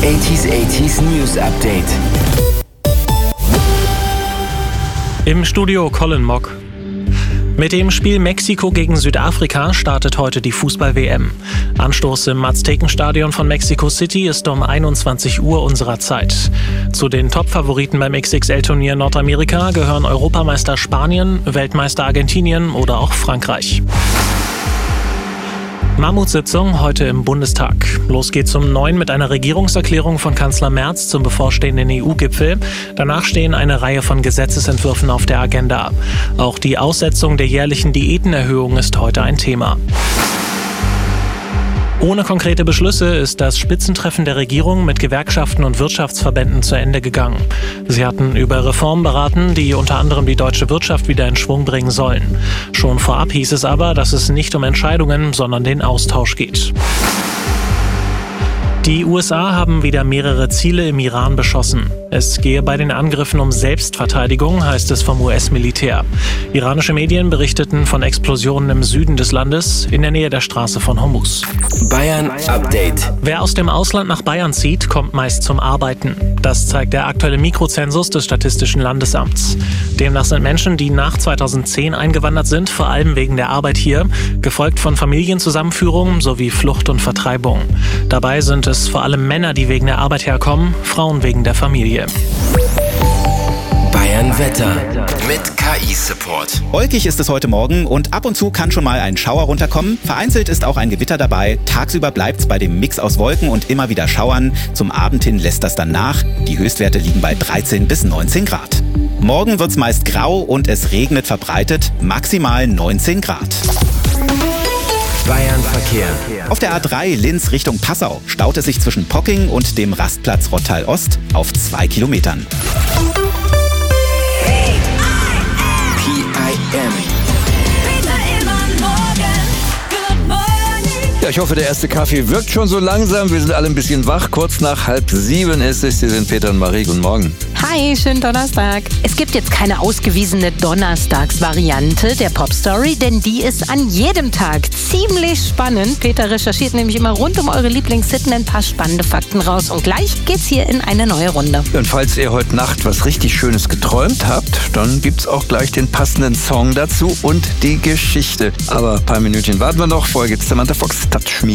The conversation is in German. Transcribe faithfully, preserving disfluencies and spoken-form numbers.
achtziger achtziger News Update. Im Studio Colin Mock. Mit dem Spiel Mexiko gegen Südafrika startet heute die Fußball-W M. Anstoß im Aztekenstadion von Mexico City ist um einundzwanzig Uhr unserer Zeit. Zu den Top-Favoriten beim X X L-Turnier Nordamerika gehören Europameister Spanien, Weltmeister Argentinien oder auch Frankreich. Mammutsitzung heute im Bundestag. Los geht's um neun mit einer Regierungserklärung von Kanzler Merz zum bevorstehenden E U-Gipfel. Danach stehen eine Reihe von Gesetzesentwürfen auf der Agenda. Auch die Aussetzung der jährlichen Diätenerhöhung ist heute ein Thema. Ohne konkrete Beschlüsse ist das Spitzentreffen der Regierung mit Gewerkschaften und Wirtschaftsverbänden zu Ende gegangen. Sie hatten über Reformen beraten, die unter anderem die deutsche Wirtschaft wieder in Schwung bringen sollen. Schon vorab hieß es aber, dass es nicht um Entscheidungen, sondern den Austausch geht. Die U S A haben wieder mehrere Ziele im Iran beschossen. Es gehe bei den Angriffen um Selbstverteidigung, heißt es vom U S-Militär. Iranische Medien berichteten von Explosionen im Süden des Landes, in der Nähe der Straße von Hormuz. Bayern Update. Wer aus dem Ausland nach Bayern zieht, kommt meist zum Arbeiten. Das zeigt der aktuelle Mikrozensus des Statistischen Landesamts. Demnach sind Menschen, die nach zweitausendzehn eingewandert sind, vor allem wegen der Arbeit hier, gefolgt von Familienzusammenführung sowie Flucht und Vertreibung. Dabei sind es vor allem Männer, die wegen der Arbeit herkommen, Frauen wegen der Familie. Bayern Wetter mit K I-Support. Wolkig ist es heute Morgen und ab und zu kann schon mal ein Schauer runterkommen. Vereinzelt ist auch ein Gewitter dabei. Tagsüber bleibt's bei dem Mix aus Wolken und immer wieder Schauern. Zum Abend hin lässt das dann nach. Die Höchstwerte liegen bei dreizehn bis neunzehn Grad. Morgen wird's meist grau und es regnet verbreitet. Maximal neunzehn Grad. Bayern Verkehr. Auf der A drei Linz Richtung Passau staut es sich zwischen Pocking und dem Rastplatz Rottal Ost auf zwei Kilometern. P I M. Ja, ich hoffe, der erste Kaffee wirkt schon so langsam. Wir sind alle ein bisschen wach. Kurz nach halb sieben ist es. Hier sind Peter und Marie. Guten Morgen. Hi, schönen Donnerstag. Es gibt jetzt keine ausgewiesene Donnerstagsvariante der Popstory, denn die ist an jedem Tag ziemlich spannend. Peter recherchiert nämlich immer rund um eure Lieblingssitten ein paar spannende Fakten raus. Und gleich geht's hier in eine neue Runde. Und falls ihr heute Nacht was richtig Schönes geträumt habt, dann gibt's auch gleich den passenden Song dazu und die Geschichte. Aber ein paar Minütchen warten wir noch. Vorher gibt's Samantha Fox, Touch Me.